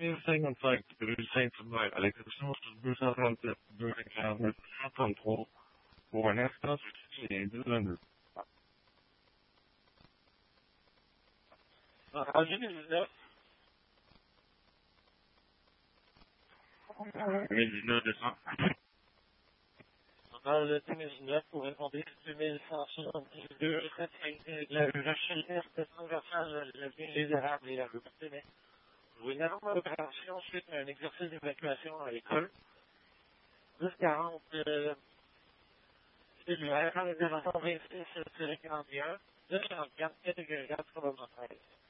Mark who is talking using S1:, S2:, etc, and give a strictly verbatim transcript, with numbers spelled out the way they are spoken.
S1: mille cinquante-cinq rue Saint-Hubert, à l'exception du deux cent trente-sept, deux cent quarante-neuf, cent trente-trois, pour un instant sur les deux vingt-deux. En deux mille dix-neuf, deux mille dix-neuf, décembre. Dans le deux mille dix-neuf, pour répondre deux mille cent soixante-deux, la recherche de conversion les Arabes et la rue. Pour une énorme opération suite à un exercice d'évacuation à l'école, deux quarante, euh, cellulaire, intervention vingt-six, quarante et un, deux quarante-quatre, catégorie quatre, treize.